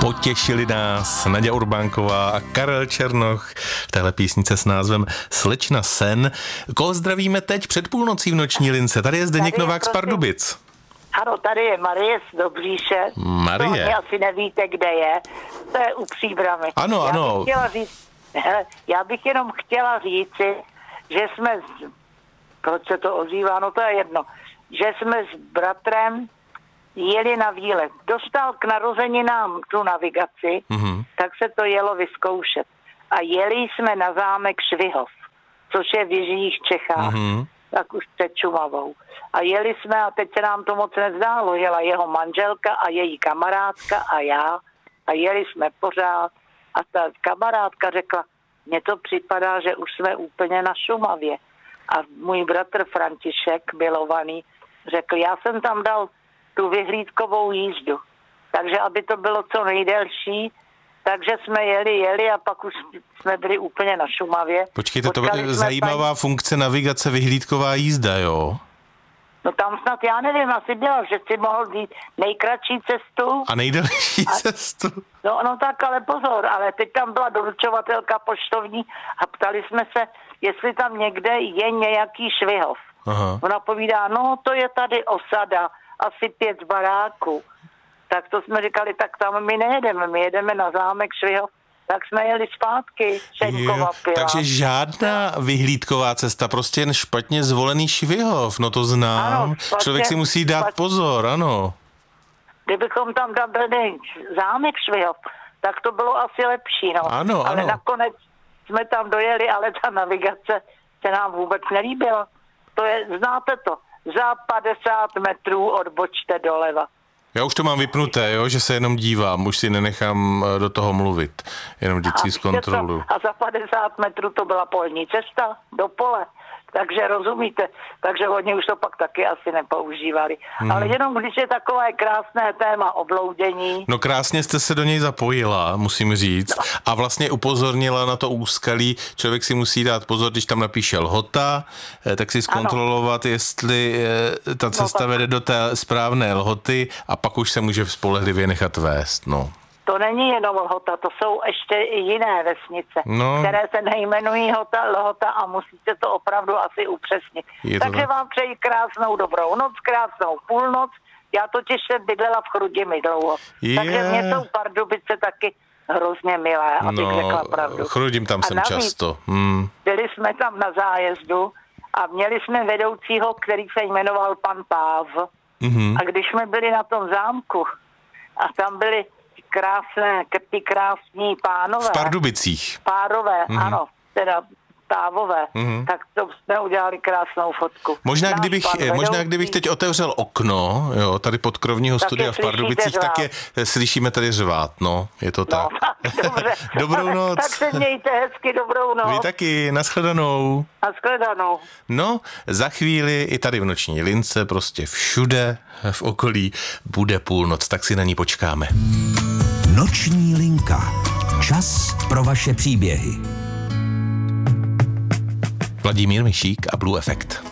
Potěšili nás Naďa Urbánková a Karel Černoch v téhle písnice s názvem Slečna sen. Koho zdravíme teď před půlnocí v noční lince? Tady je Zdeněk Novák z Pardubic. Ano, tady je Marie z Dobříše. Marie. To asi nevíte, kde je. To je u Příbramy. Ano. Já bych jenom chtěla říci, že jsme, proč se to ozývá, no to je jedno, že jsme s bratrem jeli na výlet. Dostal k narozeninám tu navigaci, tak se to jelo vyzkoušet. A jeli jsme na zámek Švihov, což je v jižních Čechách, tak už před Šumavou. A jeli jsme, a teď se nám to moc nezdálo, jela jeho manželka a její kamarádka a já. A jeli jsme pořád. A ta kamarádka řekla, mně to připadá, že už jsme úplně na Šumavě. A můj bratr František, milovaný, řekl, já jsem tam dal tu vyhlídkovou jízdu. Takže aby to bylo co nejdelší, takže jsme jeli a pak už jsme byli úplně na Šumavě. Počkejte, to je zajímavá funkce navigace, vyhlídková jízda, jo? No tam snad, já nevím, asi bylo, že si mohl vzít nejkratší cestu. A nejdelší cestu. No tak ale pozor, ale teď tam byla doručovatelka poštovní a ptali jsme se, jestli tam někde je nějaký Švihov. Aha. Ona povídá, no to je tady osada, asi 5 baráků. Tak to jsme říkali, tak tam my nejedeme, my jedeme na zámek Švihov. Tak jsme jeli zpátky, Šeňkova pila. Takže žádná vyhlídková cesta, prostě jen špatně zvolený Švihov, no to znám. Ano, člověk si musí dát pozor, ano. Kdybychom tam dali zámek Švihov, tak to bylo asi lepší, no. Ano. Ale nakonec jsme tam dojeli, ale ta navigace se nám vůbec nelíbila. To je, znáte to, za 50 metrů odbočte doleva. Já už to mám vypnuté, jo, že se jenom dívám, už si nenechám do toho mluvit, jenom vždycky zkontroluju. A za 50 metrů to byla polní cesta do pole, takže rozumíte, takže oni už to pak taky asi nepoužívali. Ale jenom když je takové krásné téma obloudění. No krásně jste se do něj zapojila, musím říct, a vlastně upozornila na to úskalí, člověk si musí dát pozor, když tam napíše Lhota, tak si zkontrolovat, jestli ta cesta vede do té správné Lhoty a pak už se může spolehlivě nechat vést, no. To není jenom Lhota, to jsou ještě i jiné vesnice, které se nejmenují Lhota a musíte to opravdu asi upřesnit. Takže vám přeji krásnou dobrou noc, krásnou půlnoc. Já totiž jsem bydlela v Chrudimi dlouho. Takže mě jsou Pardubice taky hrozně milé, abych řekla pravdu. Chrudim tam jsem často. Byli jsme tam na zájezdu a měli jsme vedoucího, který se jmenoval pan Páv. A když jsme byli na tom zámku a tam byli krásní pánové. V Pardubicích. Párové, ano, teda pávové. Tak to jsme udělali krásnou fotku. Možná kdybych teď otevřel okno, jo, tady podkrovního studia v Pardubicích, tak slyšíme tady řvát, no, je to tak. Dobře. Dobrou noc. Tak se mějte hezky, dobrou noc. Vy taky, nashledanou. Nashledanou. No, za chvíli i tady v noční lince, prostě všude v okolí bude půlnoc, tak si na ní počkáme. Noční linka. Čas pro vaše příběhy. Vladimír Mišík a Blue Effect.